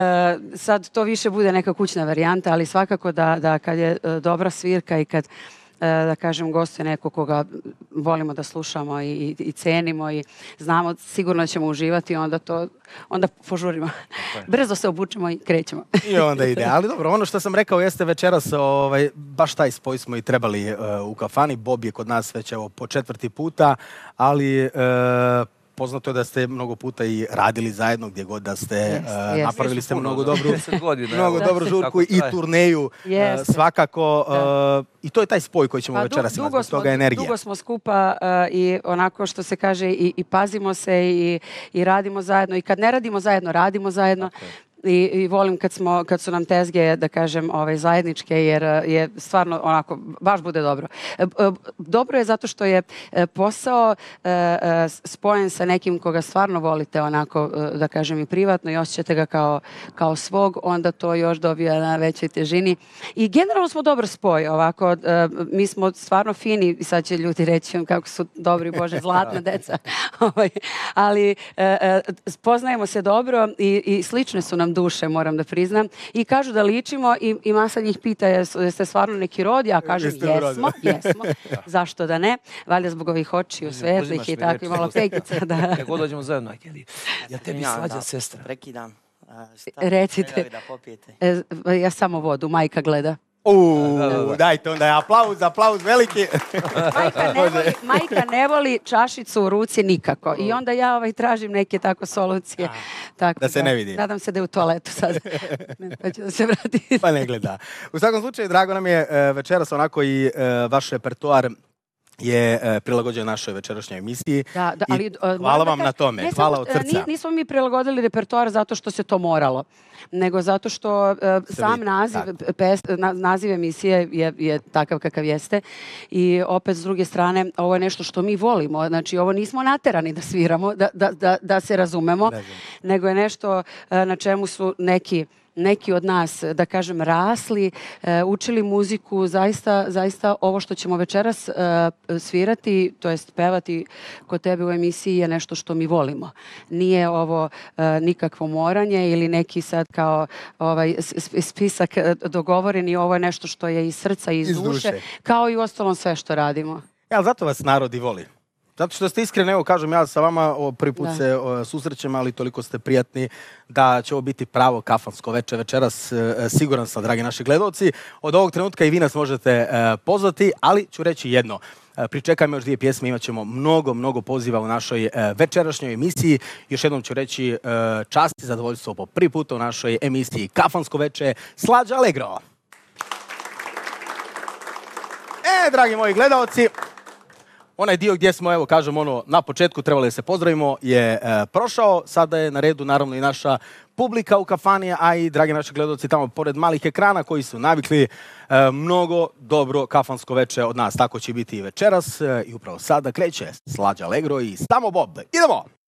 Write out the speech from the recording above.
Sad to više bude neka kućna varijanta, ali svakako da kad je dobra svirka i kad da kažem, goste neko koga volimo da slušamo i cenimo i znamo, sigurno ćemo uživati, onda požurimo. Brzo se obučemo i krećemo. I onda ide. Ali dobro, ono što sam rekao jeste večeras, baš taj spoj smo i trebali u kafani. Bob je kod nas već po 4. puta, ali poznato je da ste mnogo puta i radili zajedno gdje god da ste, napravili ste mnogo dobru žurku i turneju svakako. I to je taj spoj koji ćemo večeras imati, zbog toga energija. Dugo smo skupa i onako što se kaže i pazimo se i radimo zajedno. I kad ne radimo zajedno, radimo zajedno. I volim kad su nam tezge, da kažem, zajedničke, jer je stvarno onako, baš bude dobro. Dobro je zato što je posao spojen sa nekim koga stvarno volite onako, da kažem, i privatno i osjećate ga kao svog, onda to još dobija na većoj težini. I generalno smo dobar spoj, ovako, mi smo stvarno fini, i sad će ljudi reći kako su dobri, Bože, zlatna deca, ali poznajemo se dobro i slične su nam duše, moram da priznam. I kažu da ličimo i masa njih pita jeste stvarno neki rod, ja kažem jesmo, zašto da ne? Valjda zbog ovih očiju svetlih i tako i malo pekica. Kako dođemo zajedno, ja tebi svađa sestra. Prekidam. Recite, ja samo vodu, majka gleda. Dajte onda aplauz veliki. Majka ne voli čašicu u ruci nikako. I onda ja tražim neke tako solucije. Da se ne vidi. Nadam se da je u toaletu sad. Pa ću da se vrati. Pa ne gleda. U svakom slučaju, drago nam je večeras onako i vaš repertoar je prilagođen našoj večerašnjoj emisiji. Hvala vam na tome. Hvala od srca. Nismo mi prilagodili repertoar zato što se to moralo, nego zato što sam naziv emisije je takav kakav jeste. I opet, s druge strane, ovo je nešto što mi volimo. Znači, ovo nismo naterani da sviramo, da se razumemo, nego je nešto na čemu su neki od nas, da kažem, rasli, učili muziku, zaista ovo što ćemo večeras svirati, to jest pevati kod tebe u emisiji je nešto što mi volimo. Nije ovo nikakvo moranje ili neki sad kao spisak dogovoreni, ovo je nešto što je iz srca i iz duše, kao i u ostalom sve što radimo. Ali zato vas narod i voli. Zato što ste iskreni, evo kažem, ja sa vama prvi put se susrećem, ali toliko ste prijatni da će ovo biti pravo kafansko veče večeras. Siguran sam, dragi naši gledalci, od ovog trenutka i vi nas možete pozvati, ali ću reći jedno. Pričekajmo još 2 pjesme, imat ćemo mnogo poziva u našoj večerašnjoj emisiji. Još jednom ću reći čast i zadovoljstvo po prvi put u našoj emisiji Kafansko veče, Slađa Allegro. Dragi moji gledalci, onaj dio gdje smo, evo kažem, na početku trebali da se pozdravimo je prošao. Sada je na redu naravno i naša publika u kafani, a i dragi naši gledalci tamo pored malih ekrana koji su navikli mnogo dobro kafansko veče od nas. Tako će biti i večeras i upravo sada kreće Slađa Allegro i Samo Bob. Idemo!